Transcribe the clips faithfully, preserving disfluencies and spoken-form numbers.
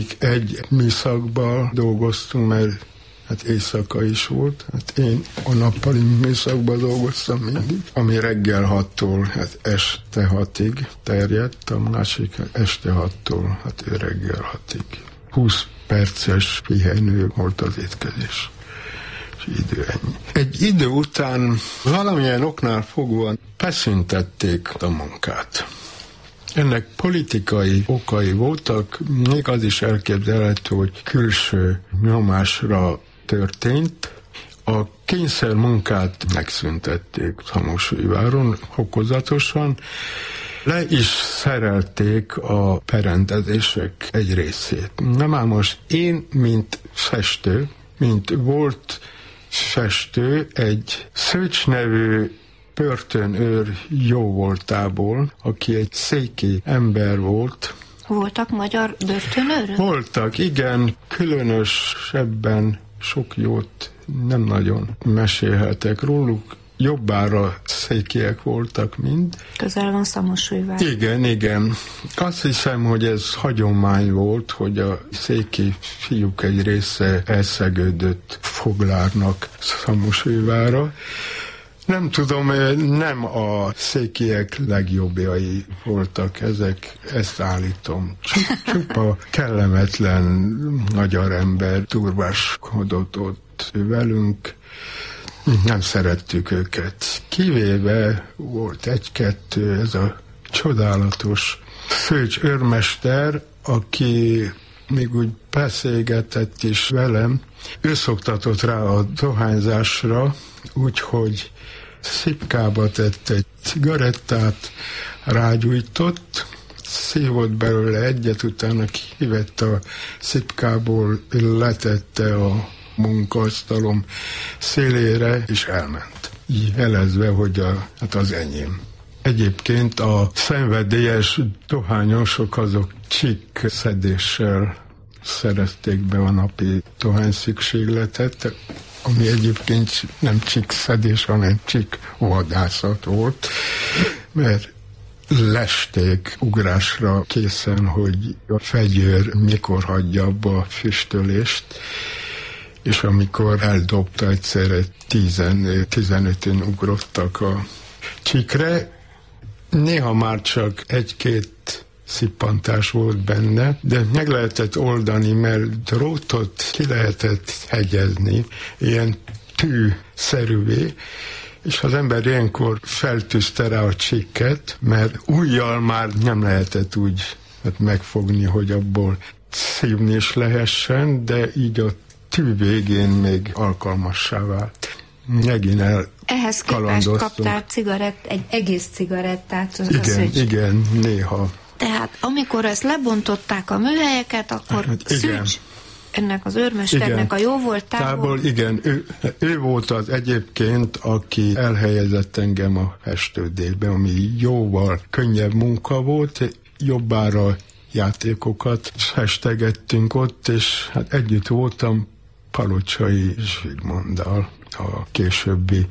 Egy műszakban dolgoztunk, mert hát éjszaka is volt. Hát én a nappali műszakban dolgoztam mindig, ami reggel hattól hát este hatig terjedt, a másik este hattól hát reggel hatig. húsz perces pihenő volt az étkezés. És idő ennyi. Egy idő után valamilyen oknál fogva beszüntették a munkát. Ennek politikai okai voltak, még az is elképzelhető, hogy külső nyomásra történt. A kényszermunkát megszüntették Szamosújváron fokozatosan, le is szerelték a berendezések egy részét. Na már most én, mint festő, mint volt festő, egy Szőcs nevű börtönőr jóvoltából, aki egy széki ember volt. Voltak magyar börtönőrök? Voltak, igen, különösebben sok jót nem nagyon mesélhetek róluk. Jobbára székiek voltak mind. Közel van Szamosújvár. Igen, igen. Azt hiszem, hogy ez hagyomány volt, hogy a széki fiúk egy része elszegődött Foglárnak Szamosújvárra. Nem tudom, nem a székiek legjobbjai voltak ezek, ezt állítom. Csupa kellemetlen magyar ember turváskodott ott velünk, nem szerettük őket. Kivéve volt egy-kettő, ez a csodálatos Szőcs őrmester, aki még úgy beszélgetett is velem, ő szoktatott rá a dohányzásra, úgyhogy szipkába tett egy cigarettát, rágyújtott, szívott belőle egyet, utána kivett a szipkából, letette a munkaasztalom szélére, és elment. Így jelezve, hogy a, hát az enyém. Egyébként a szenvedélyes dohányosok azok csík szedéssel szerezték be a napi dohány szükségletet, ami egyébként nem csík szedés, hanem csík vadászat volt, mert lesték ugrásra készen, hogy a fegyőr mikor hagyja abba a füstölést, és amikor eldobta egyszerre, tizen, tizenötön ugrottak a csíkre. Néha már csak egy-két szippantás volt benne, de meg lehetett oldani, mert drótot ki lehetett hegyezni, ilyen tű-szerűvé, és az ember ilyenkor feltűzte rá a csíket, mert ujjal már nem lehetett úgy hát megfogni, hogy abból szívni is lehessen, de így a tű végén még alkalmassá vált. Megint el Ehhez képest kaptál cigarett, egy egész cigarettát. Az igen, az, igen, néha. Tehát amikor ezt lebontották a műhelyeket, akkor hát, Szűcs, ennek az őrmesternek igen. a jóvoltából. Igen, ő, ő volt az egyébként, aki elhelyezett engem a festődésbe, ami jóval könnyebb munka volt, jobbára játékokat festegettünk ott, és hát együtt voltam Palocsai Zsigmonddal, a későbbi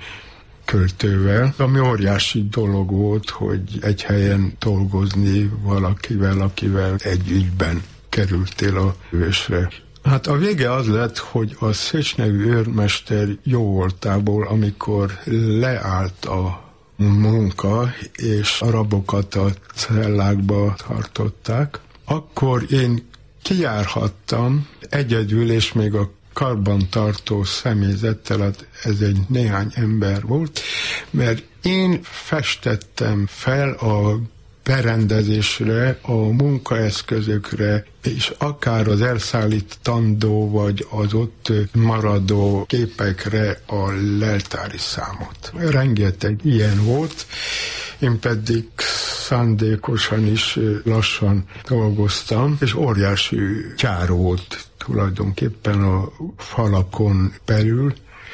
költővel, ami óriási dolog volt, hogy egy helyen dolgozni valakivel, akivel egy ügyben kerültél a ősre. Hát a vége az lett, hogy a Szőcs nevű őrmester jóvoltából, amikor leállt a munka, és a rabokat a cellákba tartották, akkor én kijárhattam egyedül, és még a karbantartó személyzettel, ez egy néhány ember volt, mert én festettem fel a berendezésre, a munkaeszközökre, és akár az elszállítandó, vagy az ott maradó képekre a leltári számot. Rengeteg ilyen volt, én pedig szándékosan is lassan dolgoztam, és óriási gyár volt tulajdonképpen a falakon belül,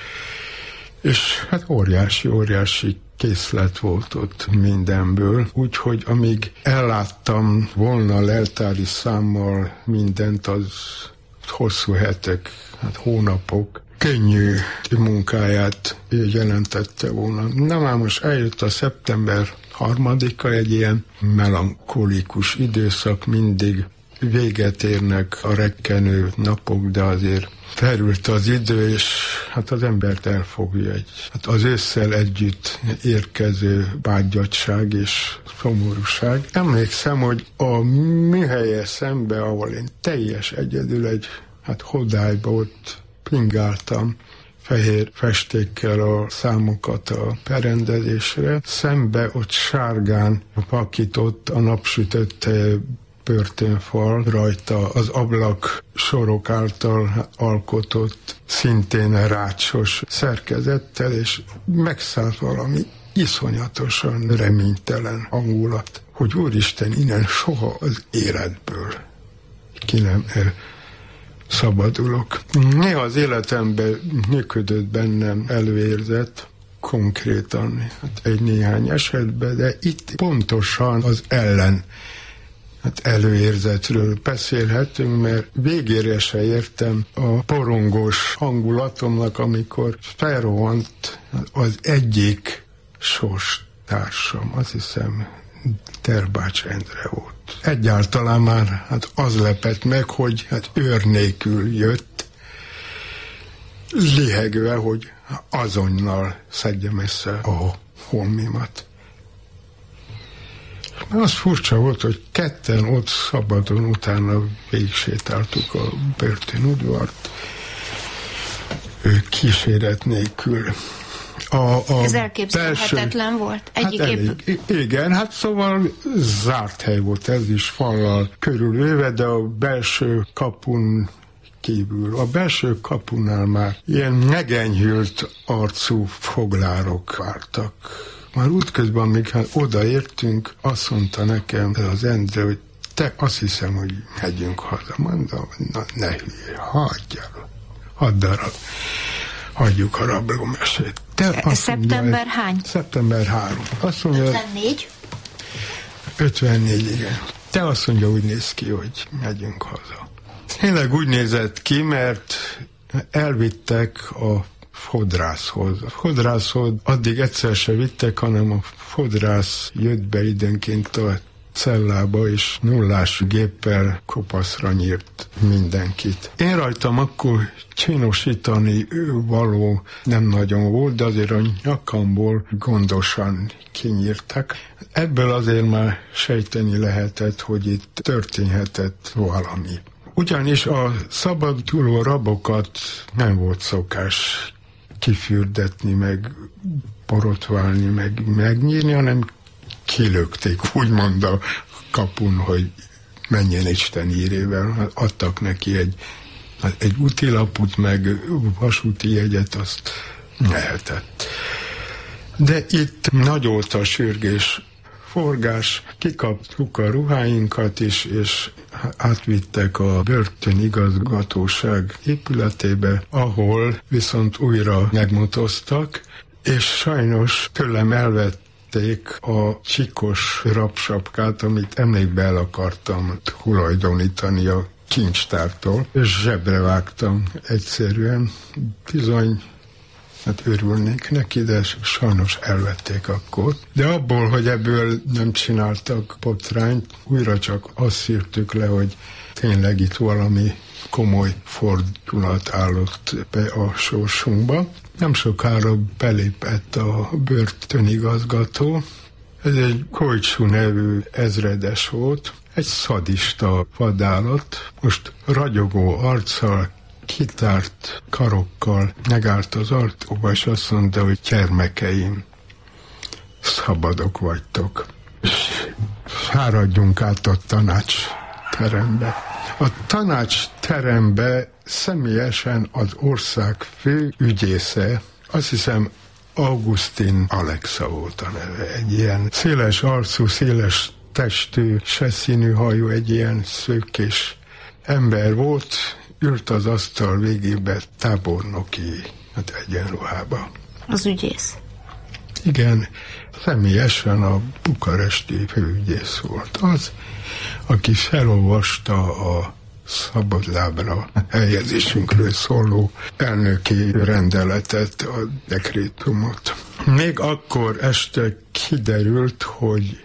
és hát óriási, óriási készlet volt ott mindenből, úgyhogy amíg elláttam volna leltári számmal mindent, az hosszú hetek, hát hónapok, könnyű munkáját jelentette volna. Na már most eljött a szeptember harmadika, egy ilyen melankolikus időszak mindig. véget érnek a rekkenő napok, de azért felült az idő, és hát az embert elfogja egy, hát az ősszel együtt érkező vágyatság és szomorúság. Emlékszem, hogy a műhelye szembe, ahol én teljes egyedül egy hát hodályba ott pingáltam, fehér festékkel a számokat a berendezésre, szembe ott sárgán vakított a napsütött börtönfal, rajta az ablak sorok által alkotott, szintén rácsos szerkezettel, és megszállt valami iszonyatosan reménytelen hangulat, hogy úristen, innen soha az életből ki nem el szabadulok. Néha az életemben működött bennem előérzet, konkrétan hát egy néhány esetben, de itt pontosan az ellen hát előérzetről beszélhetünk, mert végére se értem a porongós hangulatomnak, amikor felrohant az egyik sorstársam, azt hiszem Derbács Endre volt. Egyáltalán már hát az lepett meg, hogy hát őr nélkül jött, lihegve, hogy azonnal szedjem össze a holmimat. Az furcsa volt, hogy ketten ott szabadon utána végigsétáltuk a börtönudvart, ő kíséret nélkül. A, a Ez elképzelhetetlen belső, volt. Egyik hát elég, igen, hát szóval zárt hely volt ez is, fallal körülvéve, de a belső kapun kívül. A belső kapunál már ilyen megenyhült arcú foglárok vártak. Már útközben, amíg hát odaértünk, azt mondta nekem az Endre, hogy te azt hiszem, hogy megyünk haza. Mondom, na ne hülye, hagyjál, hadd darab. Hagyjuk a rablómesét. Szeptember mondja, hány? Szeptember három. Azt mondja, ötvennégy? ötvennégy, igen. Te azt mondja, úgy néz ki, hogy megyünk haza. Tényleg úgy nézett ki, mert elvittek a fodrászhoz. A fodrászhoz addig egyszer se vittek, hanem a fodrász jött be időnként a cellába, és nullás géppel kopaszra nyírt mindenkit. Én rajtam akkor csinosítani való nem nagyon volt, de azért a nyakamból gondosan kinyírtak. Ebből azért már sejteni lehetett, hogy itt történhetett valami. Ugyanis a szabaduló rabokat nem volt szokás kifürdetni, meg borotválni, meg megnyírni, hanem kilökték, úgymond a kapun, hogy menjen Isten írével. Adtak neki egy, egy útilaput, meg vasúti jegyet, azt lehetett. De itt nagy volt a sürgés, forgás, kikaptuk a ruháinkat is, és átvittek a börtönigazgatóság épületébe, ahol viszont újra megmotoztak, és sajnos tőlem elvett a csikos rabsapkát, amit emlékbe el akartam tulajdonítani a kincstártól, és zsebre vágtam egyszerűen. Bizony, hát örülnék neki, de sajnos elvették akkor. De abból, hogy ebből nem csináltak botrányt, újra csak azt szírtük le, hogy tényleg itt valami komoly fordulat állott be a sorsunkba. Nem sokára belépett a börtönigazgató. Ez egy Kojcsú nevű ezredes volt, egy szadista vadállat. Most ragyogó arccal, kitárt karokkal megállt az ajtóba, és azt mondta, hogy gyermekeim, szabadok vagytok. És fáradjunk át a tanácsterembe. A tanácsterembe személyesen az ország fő ügyésze, azt hiszem Augustin Alexa volt a neve, egy ilyen széles arcú, széles testű, seszínű hajú, egy ilyen szőkés ember volt, ült az asztal végébe tábornoki hát egyenruhába. Az ügyész. Igen, személyesen a bukaresti főügyész volt az, aki felolvasta a szabadlábra helyezésünkről szóló elnöki rendeletet, a dekrétumot. Még akkor este kiderült, hogy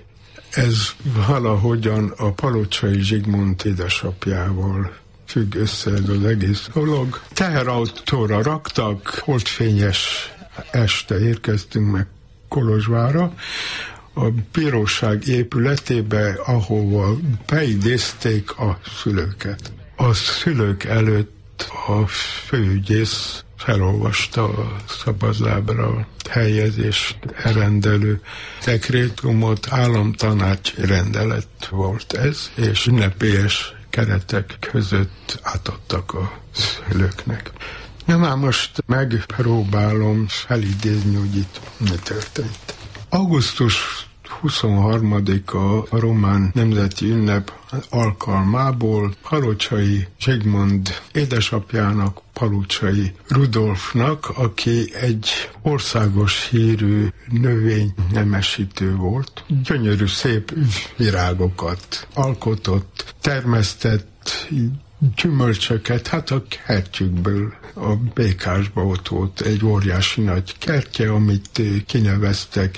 ez valahogyan a Palocsai Zsigmond édesapjával függ össze ez az egész dolog. Teherautóra raktak, holdfényes este érkeztünk meg Kolozsvárra, a bíróság épületébe, ahova beidézték a szülőket. A szülők előtt a főügyész felolvasta a szabadlábra helyezés rendelő dekrétumot, államtanács rendelet volt ez, és ünnepélyes keretek között átadtak a szülőknek. Na már most megpróbálom felidézni, hogy itt mi történt. augusztus huszonharmadika a román nemzeti ünnep alkalmából Palocsai Zsigmond édesapjának, Palocsai Rudolfnak, aki egy országos hírű növénynemesítő volt, gyönyörű szép virágokat alkotott, termesztett gyümölcsöket, hát a kertjükből, a Békásba ott volt egy óriási nagy kertje, amit kineveztek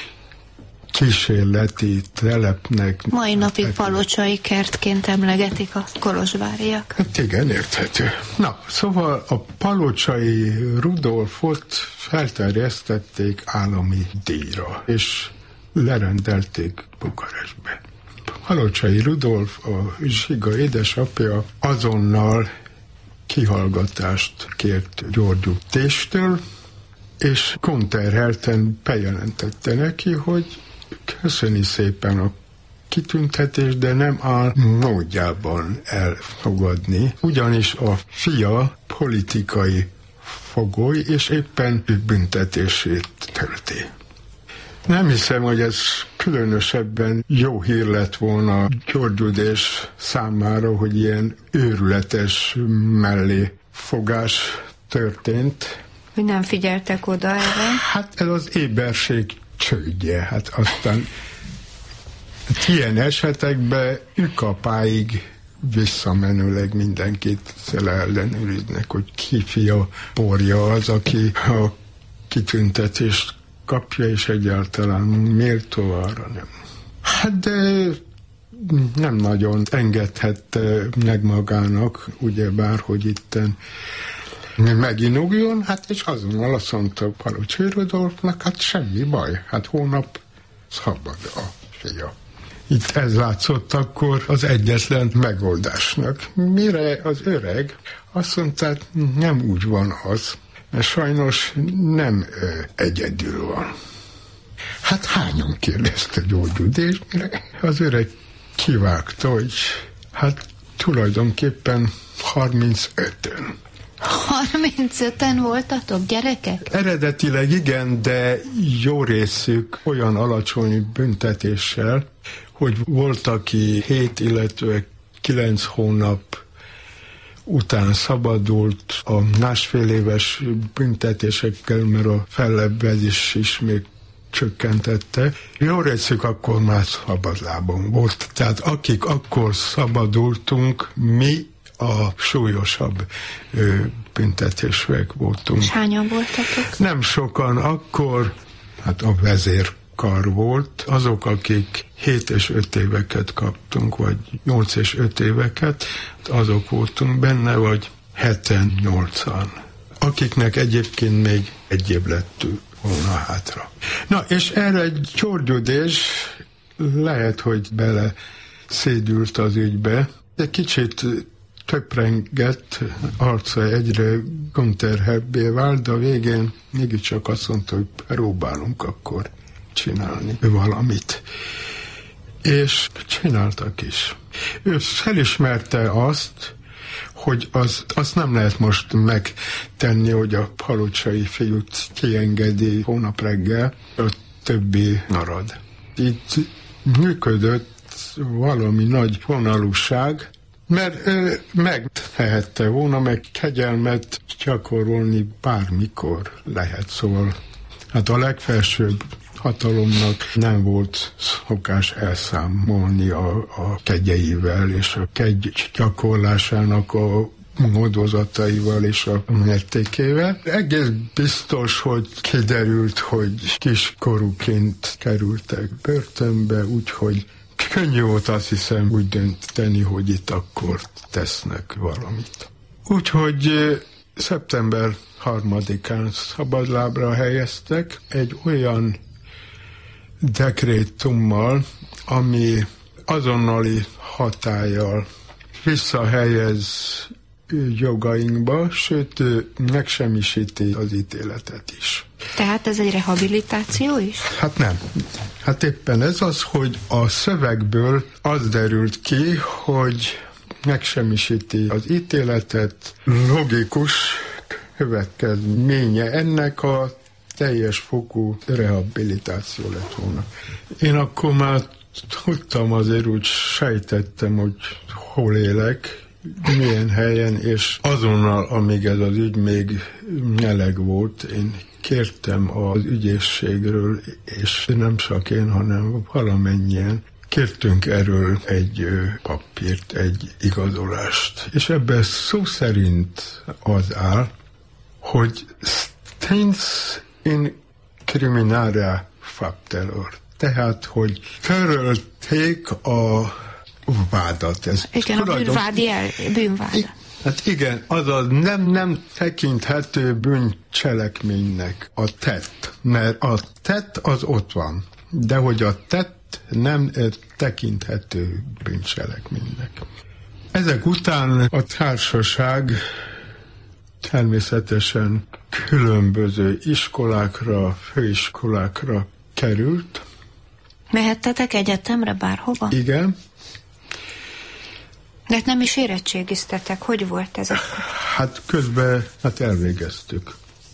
kísérleti telepnek. Mai napig palocsai kertként emlegetik a kolozsváriak. Hát igen, érthető. Na, szóval a Palocsai Rudolfot felterjesztették állami díjra, és lerendelték Bukarestbe. Palocsai Rudolf, a Zsiga édesapja azonnal kihallgatást kért György Téstől, és konterhelten bejelentette neki, hogy köszöni szépen a kitüntetés, de nem áll módjában elfogadni, ugyanis a fia politikai fogoly, és éppen büntetését tölti. Nem hiszem, hogy ez különösebben jó hír lett volna Györgyudés számára, hogy ilyen őrületes melléfogás történt. Hogy nem figyeltek oda erre? Hát ez az éberség csődje. Hát aztán ilyen esetekben ükapáig visszamenőleg mindenkit ellenőriznek, hogy ki fia porja az, aki a kitüntetést kapja, és egyáltalán méltó arra nem. Hát de nem nagyon engedhette meg magának, ugyebár, hogy itten meginugjon, hát és azonnal azt mondta Palocsai Rudolfnak, hát semmi baj, hát hónap szabad a fia. Itt ez látszott akkor az egyetlen megoldásnak. Mire az öreg azt mondta, nem úgy van az, mert sajnos nem ö, egyedül van. Hát hányan kérdezte György, és mire az öreg kivágta, hogy hát tulajdonképpen harmincötön. harmincöten voltatok, gyerekek? Eredetileg igen, de jó részük olyan alacsony büntetéssel, hogy volt, aki hét, illetve kilenc hónap után szabadult a másfél éves büntetésekkel, mert a fellebbezés is még csökkentette. Jó részük akkor már szabadlábon volt. Tehát akik akkor szabadultunk, mi a súlyosabb ö, büntetésűek voltunk. És hányan voltatok? Nem sokan, akkor hát a vezérkar volt, azok, akik hét és öt éveket kaptunk, vagy nyolc és öt éveket, azok voltunk benne, vagy heten, nyolcan. Akiknek egyébként még egy év lett volna hátra. Na, és erre egy Györgyudés lehet, hogy bele szédült az ügybe, de kicsit töprengett, arca egyre gondterheltbbé vált, de a végén mégiscsak azt mondta, hogy próbálunk akkor csinálni valamit. És csináltak is. Ő felismerte azt, hogy az, azt nem lehet most megtenni, hogy a palocsai fiút kiengedi hónap reggel, a többi marad. Itt működött valami nagy vonalúság, mert ő megtehette volna, meg kegyelmet gyakorolni bármikor lehet, szóval hát a legfelsőbb hatalomnak nem volt szokás elszámolni a, a kegyeivel, és a kegy gyakorlásának a módozataival és a mértékével. Egész biztos, hogy kiderült, hogy kiskorúként kerültek börtönbe, úgyhogy könnyű volt, azt hiszem, úgy dönteni, hogy itt akkor tesznek valamit. Úgyhogy szeptember harmadikán szabadlábra helyeztek egy olyan dekrétummal, ami azonnali hatállyal visszahelyez jogainkba, sőt, megsemmisíti az ítéletet is. Tehát ez egy rehabilitáció is? Hát nem. Hát éppen ez az, hogy a szövegből az derült ki, hogy megsemmisíti az ítéletet, logikus következménye ennek a teljes fokú rehabilitáció lett volna. Én akkor már tudtam, azért úgy sejtettem, hogy hol élek, milyen helyen, és azonnal, amíg ez az ügy még meleg volt, én kértem az ügyészségről, és nem csak én, hanem valamennyien, kértünk erről egy papírt, egy igazolást. És ebben szó szerint az áll, hogy stins in criminarea faptelor. Tehát, hogy törölték a vádat. Ez igen, a bűnvádi el, bűnvád. Hát igen, azaz nem, nem tekinthető bűncselekménynek a tett, mert a tett az ott van, de hogy a tett nem tekinthető bűncselekménynek. Ezek után a társaság természetesen különböző iskolákra, főiskolákra került. Mehettetek egyetemre bárhova? Igen. De nem is érettségiztetek. Hogy volt ez? Hát közben hát elvégeztük.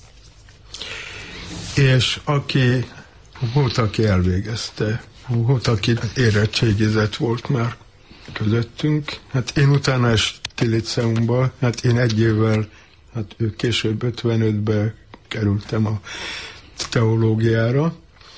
És aki volt, aki elvégezte, volt, aki érettségizett volt már közöttünk. Hát én utána esti liceumban, hát én egy évvel, hát ő később ötvenötben kerültem a teológiára.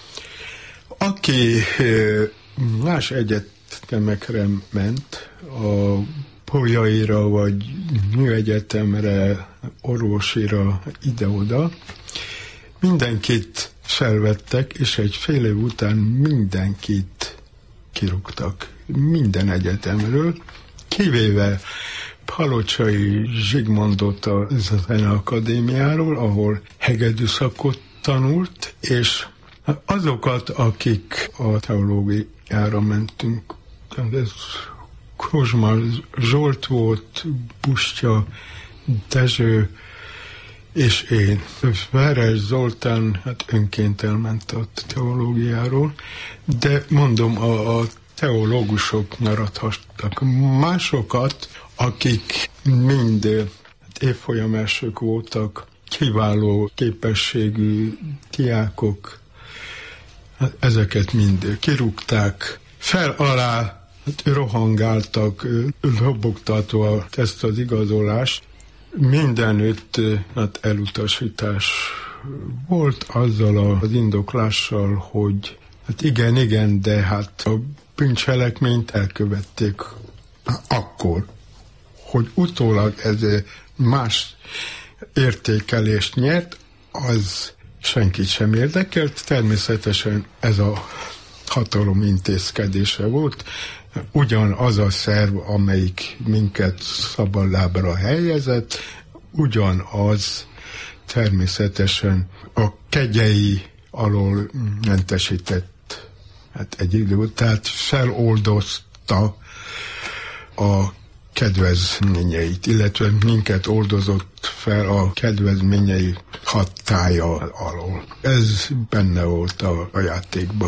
Aki más egyetemekre ment, a Polyaira, vagy műegyetemre, orvosira, ide-oda, mindenkit felvettek, és egy fél év után mindenkit kirúgtak. Minden egyetemről, kivéve Palocsai Zsigmondot a Zeneakadémiáról, ahol hegedű szakot tanult, és azokat, akik a teológiára mentünk, ez Kozma Zsolt volt, Bustya, Dezső, és én. Veres Zoltán hát önként elment a teológiáról, de mondom, a, a teológusok maradhattak. Másokat, akik mind hát évfolyam elsők voltak, kiváló képességű diákok, hát ezeket mind kirúgták, fel alá hát rohangáltak, lobogtatva ezt az igazolást. Mindenütt hát elutasítás volt azzal az indoklással, hogy hát igen, igen, de hát a bűncselekményt elkövették akkor, hogy utólag ez más értékelést nyert, az senkit sem érdekelt. Természetesen ez a hatalom intézkedése volt. Ugyanaz a szerv, amelyik minket szabadlábra helyezett, ugyanaz természetesen a kegyei alól mentesített hát egy idő, tehát feloldozta a kedvezményeit, illetve minket oldozott fel a kedvezményei hatálya alól. Ez benne volt a, a játékban.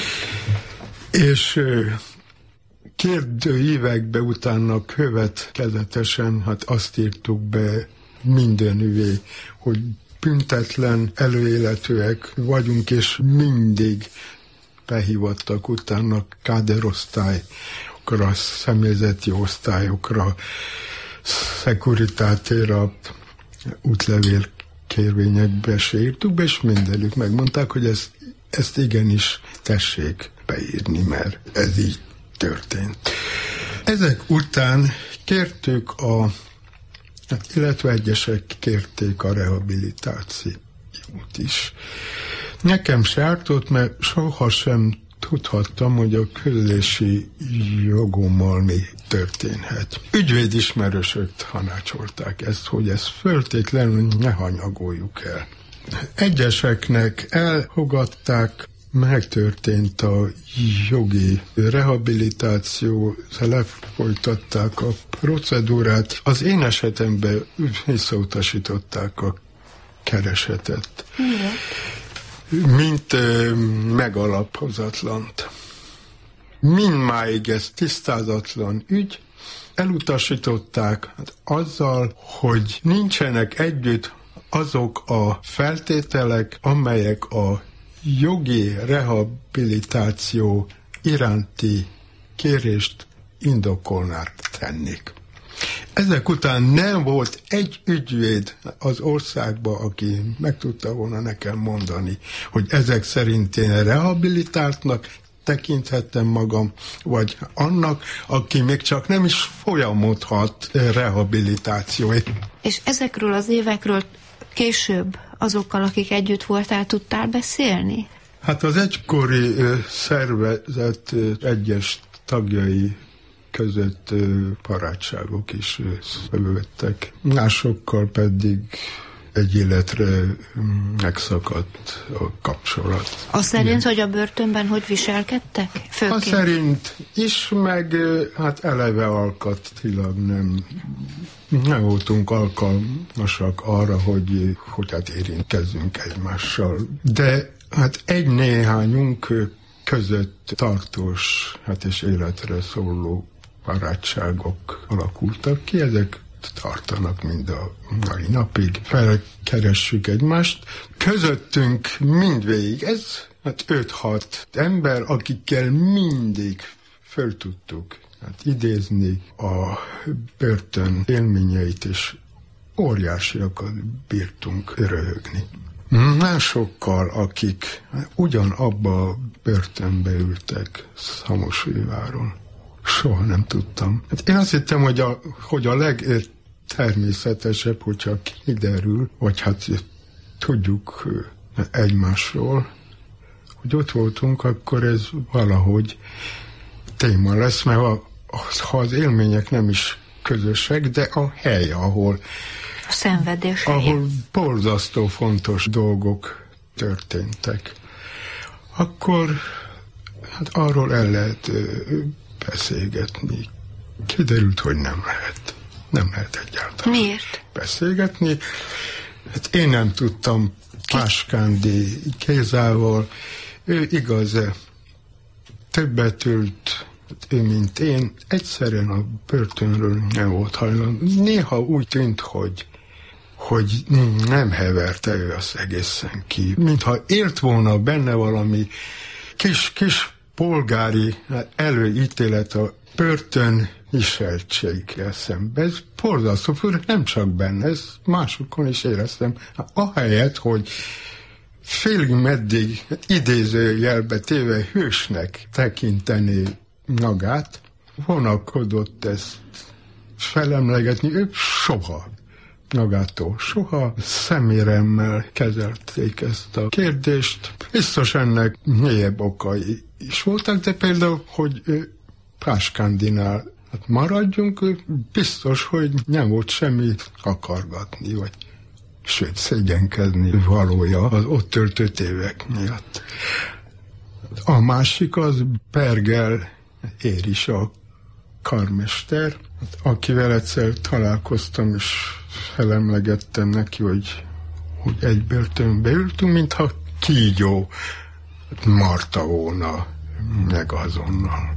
És kérdőívekbe utána következetesen, hát azt írtuk be mindenüvé, hogy büntetlen előéletűek vagyunk, és mindig behívattak utána káderosztályokra, személyzeti osztályokra, szekuritátéra, útlevél kérvényekbe se írtuk be, és mindenük megmondták, hogy ezt, ezt igenis tessék beírni, mert ez így történt. Ezek után kértük a illetve egyesek kérték a rehabilitációt is. Nekem se ártott, mert sohasem tudhattam, hogy a közlési jogommal mi történhet. Ügyvédismerősök tanácsolták ezt, hogy ezt föltétlenül ne hanyagoljuk el. Egyeseknek elfogadták, megtörtént a jogi rehabilitáció, lefolytatták a procedúrát. Az én esetemben visszautasították a keresetet. Igen. Mint ö, megalapozatlant. Mindmáig ez tisztázatlan ügy, elutasították azzal, hogy nincsenek együtt azok a feltételek, amelyek a jogi rehabilitáció iránti kérést indokolnák tennék. Ezek után nem volt egy ügyvéd az országban, aki meg tudta volna nekem mondani, hogy ezek szerint én rehabilitáltnak tekinthettem magam, vagy annak, aki még csak nem is folyamodhat rehabilitációt. És ezekről az évekről később azokkal, akik együtt voltál, tudtál beszélni? Hát az egykori szervezet egyes tagjai között barátságok is szövődtek. Másokkal pedig egy életre megszakadt a kapcsolat. Az szerint, hogy a börtönben hogy viselkedtek? Főként? Az szerint is, meg hát eleve alkatilag nem, nem voltunk alkalmasak arra, hogy, hogy hát érintkezzünk egymással. De hát egy-néhányunk között tartós, hát és életre szóló barátságok alakultak ki, ezek tartanak mind a mai napig. Felkeressük egymást. Közöttünk mindvégig, ez hát öt-hat ember, akikkel mindig föl tudtuk hát idézni a börtön élményeit, és óriásiakat bírtunk röhögni. Másokkal, akik ugyanabba a börtönbe ültek Szamosújváron, soha nem tudtam. Hát én azt hittem, hogy a, hogy a legtermészetesebb, hogyha kiderül, vagy hát tudjuk egymásról, hogy ott voltunk, akkor ez valahogy téma lesz, mert ha, ha az élmények nem is közösek, de a hely, ahol a szenvedés ahol borzasztó fontos dolgok történtek, akkor hát arról el lehet beszélgetni. Kiderült, hogy nem lehet. Nem lehet egyáltalán. Miért? Beszélgetni. Hát én nem tudtam Páskándi Gézával. Ő igaz, többet ült, ő, mint én. Egyszerűen a börtönről nem volt hajlandó. Néha úgy tűnt, hogy hogy nem heverte ő az egészen ki. Mintha élt volna benne valami kis, kis polgári előítélet a börtön viseltséggel szemben. Ez borzasztó, nem csak benne, ez másokon is éreztem. Ahelyett, hogy félig meddig idézőjelbe téve hősnek tekinteni magát, vonakodott ezt felemlegetni, ő soha magától soha szeméremmel kezelték ezt a kérdést. Biztos ennek mélyebb okai is voltak, de például, hogy Páskándinál hát maradjunk, biztos, hogy nem volt semmit akargatni, vagy sőt, szégyenkezni valója az ott töltött évek miatt. A másik az Bergel Éris, a karmester, akivel egyszer találkoztam, és felemlegettem neki, hogy, hogy egy börtönbe ültünk, mintha kígyó marta volna meg azonnal.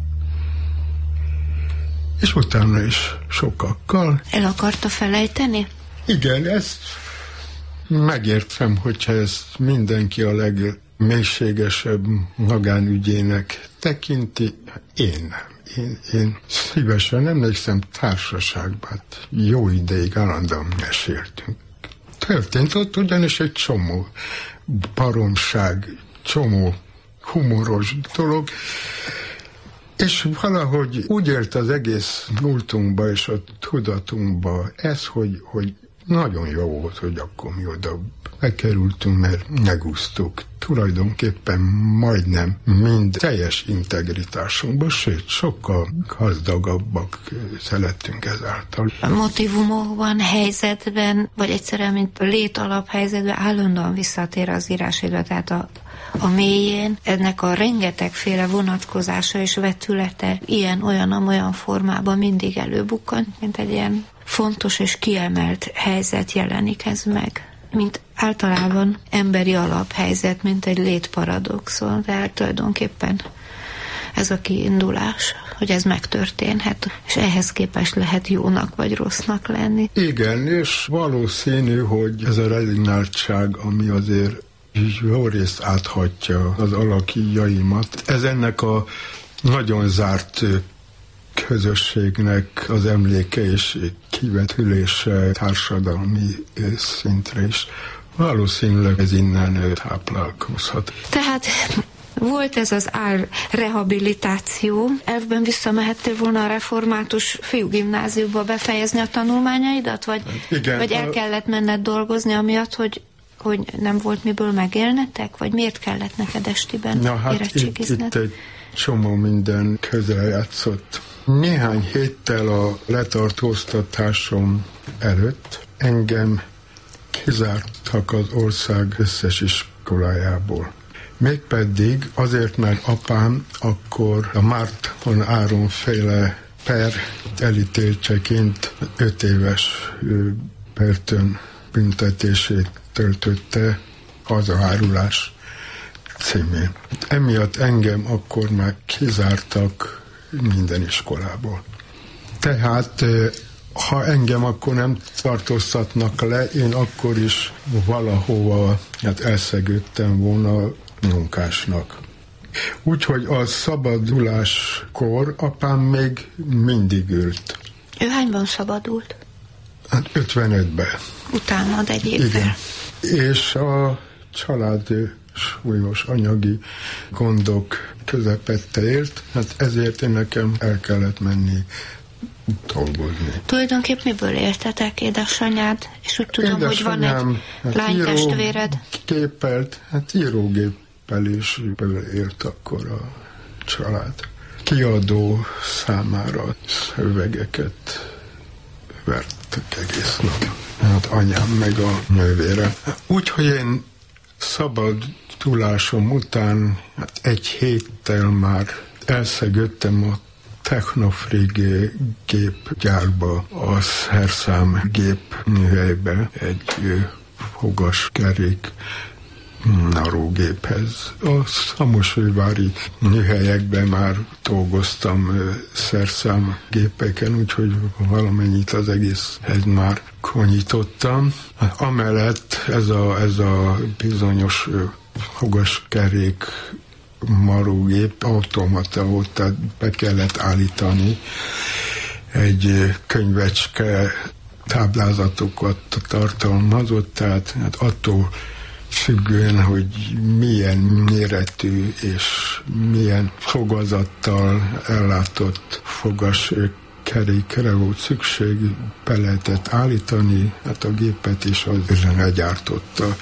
És utána is sokakkal. El akarta felejteni? Igen, ezt megértem, hogyha ezt mindenki a legmélységesebb magánügyének tekinti, én nem. Én, én szívesen emlékszem társaságban, jó ideig állandóan meséltünk. Történt ott ugyanis egy csomó baromság, csomó humoros dolog, És valahogy úgy élt az egész múltunkba és a tudatunkba ez, hogy, hogy nagyon jó volt, hogy akkor mi oda bekerültünk, mert megúsztuk. Tulajdonképpen majdnem mind teljes integritásunkban, sőt, sokkal gazdagabbak szerettünk ezáltal. A motivumokban, helyzetben, vagy egyszerűen, mint lét alaphelyzetben állandóan visszatér az írásidő, tehát a a mélyén ennek a rengetegféle vonatkozása és vetülete ilyen-olyan-olyan formában mindig előbukkan, mint egy ilyen fontos és kiemelt helyzet jelenik ez meg. Mint általában emberi alaphelyzet, mint egy létparadoxon, de hát tulajdonképpen ez a kiindulás, hogy ez megtörténhet, és ehhez képest lehet jónak vagy rossznak lenni. Igen, és valószínű, hogy ez a rezignáltság, ami azért jó részt áthatja az alakjaimat. Ez ennek a nagyon zárt közösségnek az emléke és kivetülése társadalmi szintre is. Valószínűleg ez innen táplálkozhat. Tehát volt ez az álrehabilitáció. Elvben visszamehettél volna a református fiúgimnáziumba befejezni a tanulmányaidat? Vagy, igen, vagy el kellett menned dolgozni amiatt, hogy hogy nem volt miből megélnetek? Vagy miért kellett neked estiben Na, hát érettségizned? Itt, itt egy csomó minden közrejátszott. Néhány héttel a letartóztatásom előtt engem kizártak az ország összes iskolájából. Mégpedig azért, mert apám akkor a Márton Áron féle per elítéltseként öt éves börtön büntetését töltötte hazaárulás címén. Emiatt engem akkor már kizártak minden iskolából. Tehát ha engem akkor nem tartóztatnak le, én akkor is valahova hát elszegődtem volna munkásnak. Úgyhogy a szabaduláskor apám még mindig ült. Ő hányban szabadult? Hát ötvenötben. Utánad egy évvel. Igen. És a család súlyos anyagi gondok közepette élt, hát ezért én nekem el kellett menni dolgozni. Tulajdonképp miből éltetek, édesanyád? És úgy tudom, édesanyám, hogy van egy hát lánytestvéred. Képelt, hát írógépelésből élt akkor a család. Kiadó számára szövegeket vertek egész nap. Hát anyám meg a nővére. Úgyhogy én szabadulásom után hát egy héttel már elszegődtem a Technofrig gépgyárba, a szerszám gépműhelybe, egy fogaskerék narógéphez. A szamosújvári műhelyekben már dolgoztam szerszám gépeken, úgyhogy valamennyit az egészhez már konyítottam. Amellett ez a, ez a bizonyos fogaskerék marógép automata volt, tehát be kellett állítani egy könyvecske táblázatokat tartalmazott, tehát hát attól függően, hogy milyen méretű és milyen fogazattal ellátott fogas kerékre volt szükség, be lehetett állítani, hát a gépet is az legyártotta.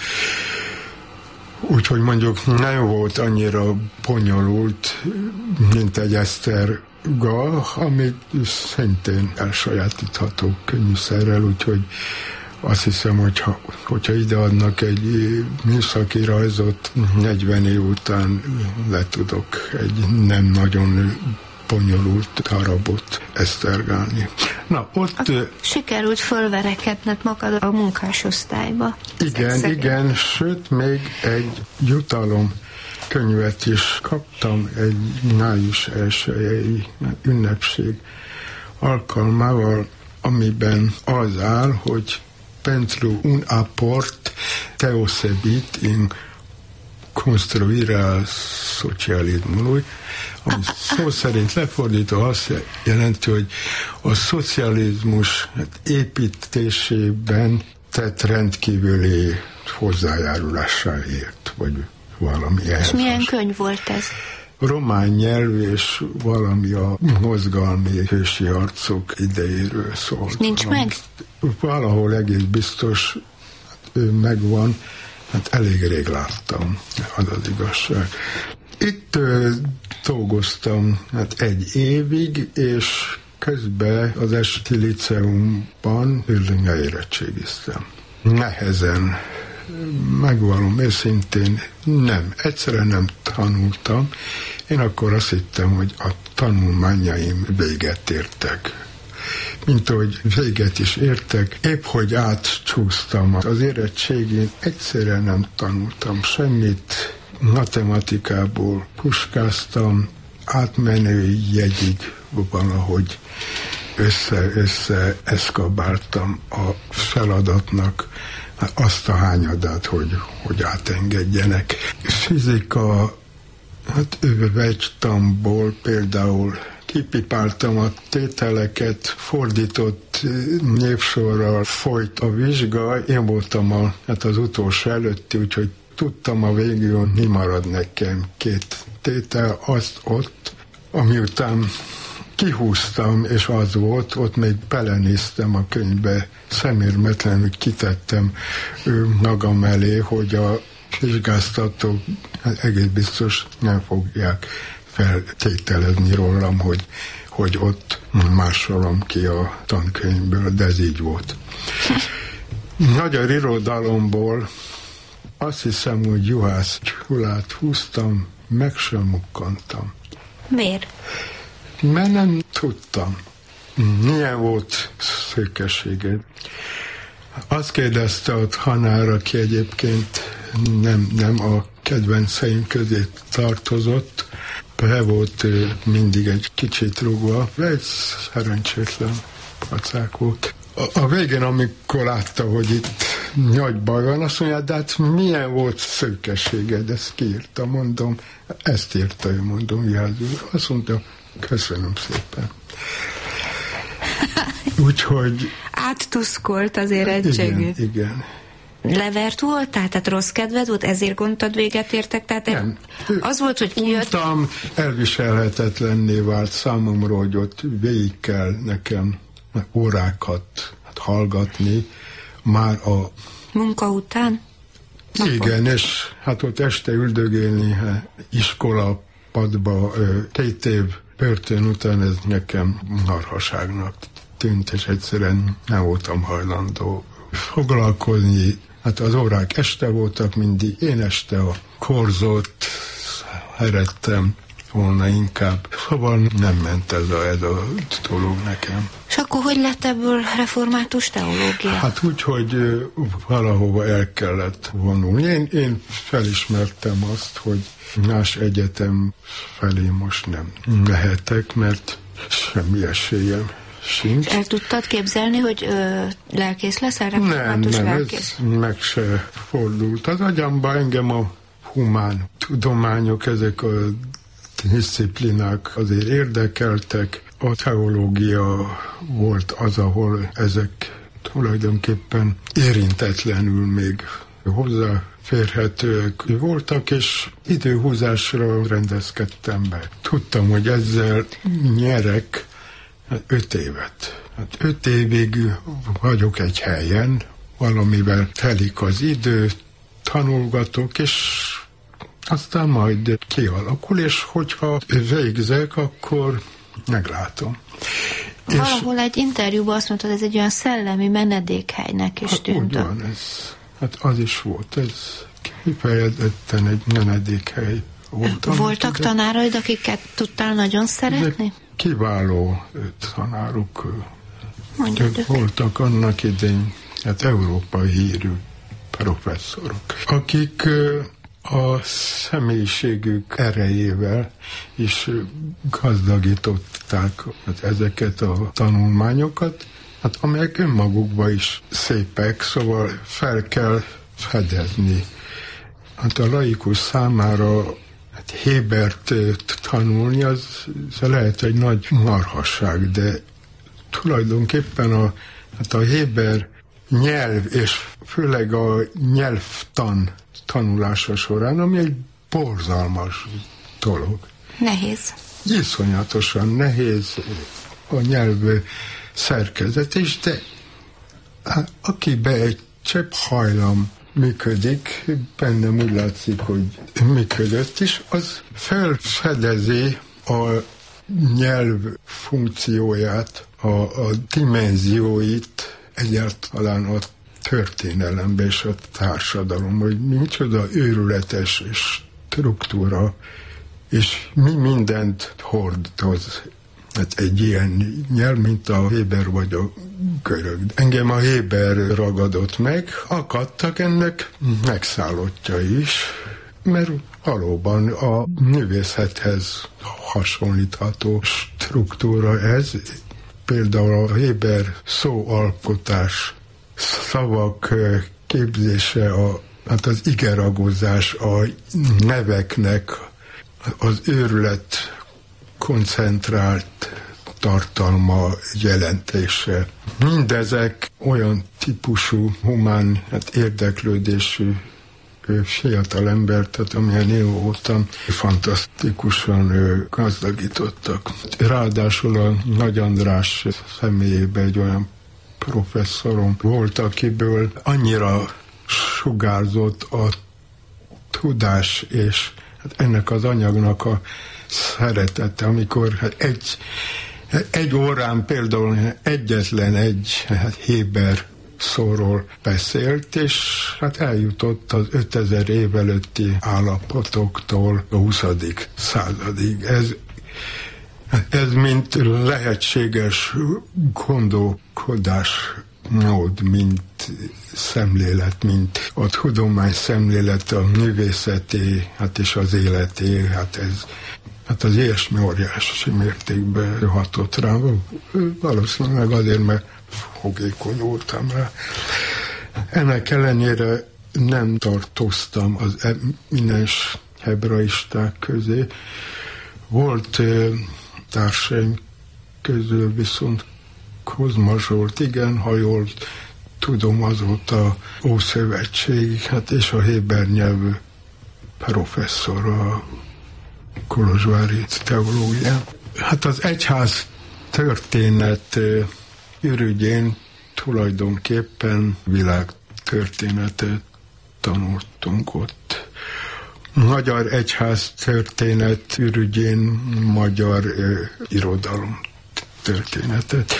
Úgyhogy mondjuk nem volt annyira bonyolult, mint egy eszterga, ami szintén elsajátítható könnyűszerrel, úgyhogy azt hiszem, hogyha, hogyha ideadnak egy műszaki rajzot, negyven év után le tudok egy nem nagyon bonyolult darabot esztergálni. Na, ott... Sikerült fölverekedned magad a munkásosztályba. Igen, Szegszegen. igen, sőt, még egy jutalom könyvet is kaptam egy május elsőjei ünnepség alkalmával, amiben az áll, hogy pentru un aport deosebit in construirea socialismului, ami szó szerint lefordítva azt jelenti, hogy a szocializmus építésében tett rendkívüli hozzájárulással ért, vagy valami ehhez. És milyen könyv volt ez? román nyelv és valami a mozgalmi hősi arcok idejéről szól. Nincs meg? Valahol egész biztos ő megvan, hát elég rég láttam, az az igazság. Itt ö, dolgoztam hát egy évig, és közben az Esti Liceumban érettségiztem. Nehezen, megvallom őszintén, nem, egyszerűen nem tanultam. Én akkor azt hittem, hogy a tanulmányaim véget értek. Mint ahogy véget is értek, épp hogy átcsúsztam az érettségén, egyszerűen nem tanultam semmit, matematikából puskáztam, átmenő jegyig valahogy össze-össze eszkabáltam a feladatnak azt a hányadát, hogy, hogy átengedjenek. Fizika, hát vegytamból például kipipáltam a tételeket, fordított névsorral folyt a vizsga, én voltam a, hát az utolsó előtti, úgyhogy tudtam a végül, mi marad nekem két tétel, azt ott, amiután kihúztam, és az volt, ott még belenéztem a könyvbe, szemérmetlenül kitettem magam elé, hogy a vizsgáztatók egész biztos nem fogják feltételezni rólam, hogy, hogy ott másolom ki a tankönyvből, de ez így volt. Magyar irodalomból azt hiszem, hogy Juhász Gyulát húztam, meg sem mukkantam. Miért? Mert nem tudtam. Milyen volt szőkessége. Azt kérdezte ott Hanára, aki egyébként nem, nem a kedvenceim közé tartozott, be volt mindig egy kicsit rúgva, egy szerencsétlen pacák volt. A, a végén, amikor látta, hogy itt nagy baj van, azt mondja, de hát milyen volt szőkességed, ezt kiírta, mondom, ezt írta, ő mondom, Jászul. Azt mondta, köszönöm szépen. Úgyhogy... Áttuszkolt az érettségét. Igen, igen. Levert voltál? Tehát rossz kedved volt? Ezért gondoltad, véget értek? Tehát nem. Az volt, hogy kijött... Untam, elviselhetetlenné vált számomra, hogy ott végig kell nekem órákat hallgatni, már a... Munka után? Igen, és hát ott este üldögélni iskola padba két év börtön után ez nekem narhaságnak tűnt, és egyszerűen nem voltam hajlandó foglalkozni. Hát az órák este voltak mindig, én este a korzót szerettem volna inkább. Szóval nem ment ez a, ez a dolog nekem. És akkor hogy lett ebből református teológia? Hát úgy, hogy valahova el kellett vonulni. Én, én felismertem azt, hogy más egyetem felé most nem mehetek, mert semmi esélyem sincs. El tudtad képzelni, hogy ö, lelkész leszel? Nem, nem, lelkész? ez meg se fordult. Az agyamba engem a humán tudományok, ezek a disziplinák azért érdekeltek. A teológia volt az, ahol ezek tulajdonképpen érintetlenül még hozzáférhetőek voltak, és időhúzásra rendezkedtem be. Tudtam, hogy ezzel nyerek öt évet. Hát öt évig vagyok egy helyen, valamivel telik az idő, tanulgatok, és aztán majd kialakul, és hogyha végzek, akkor meglátom. Valahol és egy interjúban azt mondtad, ez egy olyan szellemi menedékhelynek is hát tűnt. Úgy van, ez, hát az is volt, ez kifejezetten egy menedékhely volt. Voltak ide, tanáraid, akiket tudtál nagyon szeretni? Kiváló tanárok Mondjuk voltak annak idején, hát európai hírű professzorok, akik a személyiségük erejével is gazdagították hát ezeket a tanulmányokat, hát amelyek önmagukban is szépek, szóval fel kell fedezni. Hát a laikus számára hát Hébert tanulni, az, az lehet egy nagy marhasság, de tulajdonképpen a, hát a Héber nyelv, és főleg a nyelvtan tanulása során, ami egy borzalmas dolog. Nehéz. Iszonyatosan nehéz a nyelv szerkezet is, de akibe egy csepp hajlam működik, bennem úgy látszik, hogy működött is, az felfedezi a nyelv funkcióját, a, a dimenzióit egyáltalán a történelembe és a társadalom, hogy micsoda őrületes struktúra, és mi mindent hordoz hát egy ilyen nyelv, mint a héber vagy a görög. Engem a héber ragadott meg, akadtak ennek megszállottja is, mert valóban a művészethez hasonlítható struktúra ez. Például a héber szóalkotás, szavak képzése, a, hát az igeragozás, a neveknek az őrület koncentrált tartalma, jelentése. Mindezek olyan típusú humán hát érdeklődésű fiatal ember, tehát amilyen én voltam, fantasztikusan gazdagítottak. Ráadásul a Nagy András személyében egy olyan professzorom volt, akiből annyira sugárzott a tudás, és hát ennek az anyagnak a szeretete, amikor hát egy, egy órán például egyetlen egy hát héber szóról beszélt, és hát eljutott az ötezer év előtti állapotoktól a huszadik századig. Ez, ez mint lehetséges gondolkodás mód, mint szemlélet, mint a tudomány szemlélet, a művészeti, hát és az életé, hát ez hát az ilyesmi óriási mértékben hatott rám. Valószínűleg azért, mert fogékony voltam rá. Ennek ellenére nem tartoztam az eminens hebraisták közé. Volt társaim közül viszont Kozma Zsolt, igen, ha jól tudom, az volt a Ószövetség, hát és a héber nyelvű professzor a kolozsvári teológián. Hát az egyház történet ürügyén tulajdonképpen világtörténetet tanultunk ott. Magyar egyház történet ürügyén magyar ö, irodalom történetet.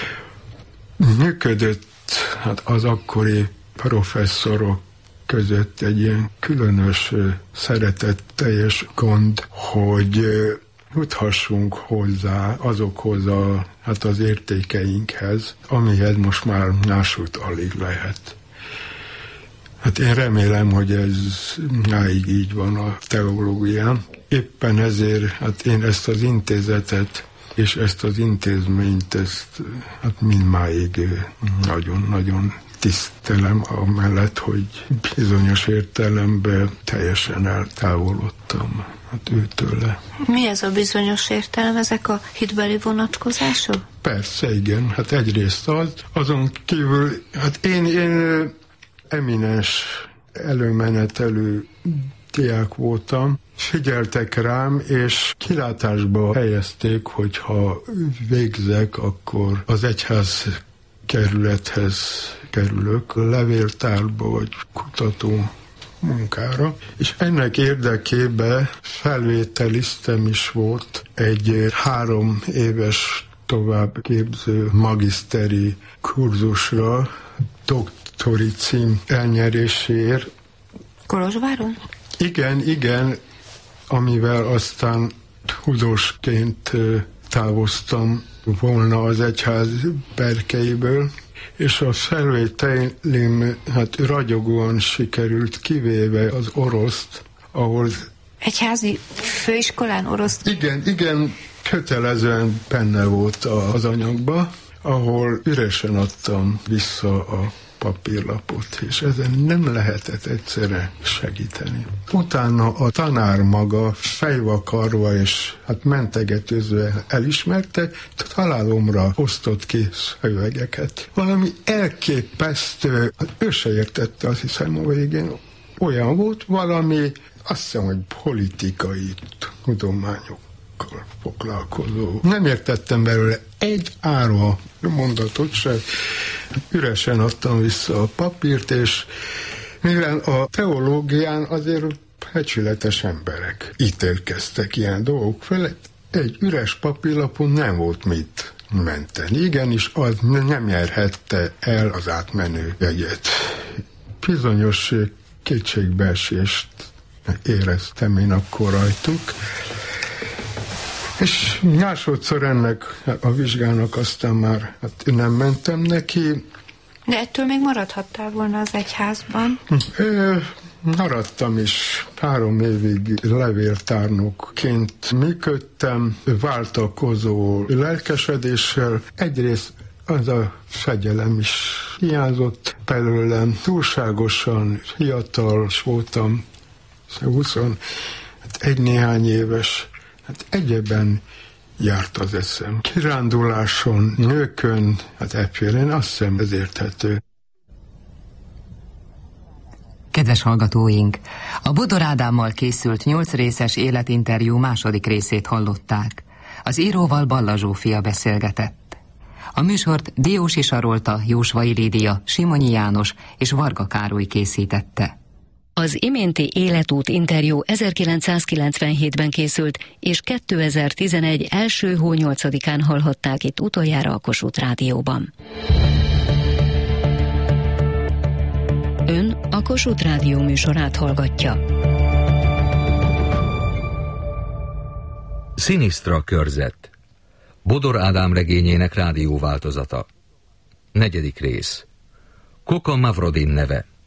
Működött hát az akkori professzorok között egy ilyen különös szeretetteljes gond, hogy juthassunk hozzá azokhoz a, hát az értékeinkhez, amihez most már másút alig lehet. Hát én remélem, hogy ez máig így van a teológián. Éppen ezért hát én ezt az intézetet és ezt az intézményt, ezt hát mindmáig nagyon-nagyon tisztelem, amellett, hogy bizonyos értelemben teljesen eltávolodtam hát őtőle. Mi ez a bizonyos értelem? Ezek a hitbeli vonatkozások? Persze, igen. Hát egyrészt az, azon kívül, hát én, én eminens előmenetelő diák voltam, figyeltek rám, és kilátásba helyezték, hogy ha végzek, akkor az egyház kerülethez kerülök, levéltárba vagy kutató munkára, és ennek érdekében felvételiztem is volt egy három éves továbbképző magiszteri kurzusra, doktori cím elnyeréséért. Kolozsváron? Igen, igen, amivel aztán tudósként távoztam volna az egyház berkeiből, és a felvételim hát ragyogóan sikerült, kivéve az oroszt, ahol... Egyházi főiskolán oroszt? Igen, igen, kötelezően benne volt az anyagba, ahol üresen adtam vissza a papírlapot, és ezen nem lehetett egyszerre segíteni. Utána a tanár maga fejvakarva és hát mentegetőzve elismerte, halálomra osztott ki szövegeket. Valami elképesztő, hát ő se értette, azt hiszem a végén, olyan volt valami, azt hiszem, hogy politikai tudományok dolgokkal foglalkozó. Nem értettem belőle egy árva mondatot se, üresen adtam vissza a papírt, és mivel a teológián azért becsületes emberek ítélkeztek ilyen dolgok felett, egy üres papírlapon nem volt mit menteni. Igenis, az nem nyerhette el az átmenő jegyet. Bizonyos kétségbeesést éreztem én akkor rajtuk. És másodszor ennek a vizsgának aztán már hát nem mentem neki. De ettől még maradhattál volna az egyházban? Ö, maradtam is. Három évig levéltárnokként működtem, váltakozó lelkesedéssel. Egyrészt az a fegyelem is hiányzott belőlem. Túlságosan fiatal voltam, húszon, hát egy néhány éves, hát egyeben járt az eszem. Kiránduláson, nőkön, hát ebből azt hiszem ez érthető. Kedves hallgatóink, a Bodor Ádámmal készült nyolc részes életinterjú második részét hallották. Az íróval Balla Zsófia beszélgetett. A műsort Diósi Sarolta, Jósvai Lídia, Simonyi János és Varga Károly készítette. Az iménti életút interjú ezerkilencszázkilencvenhétben készült, és kétezer-tizenegy első hó nyolcadikán hallhatták itt utoljára a Kossuth Rádióban. Ön a Kossuth Rádió műsorát hallgatja. Szinisztra körzet. Bodor Ádám regényének rádióváltozata. Negyedik rész. Koko Mavrodin neve.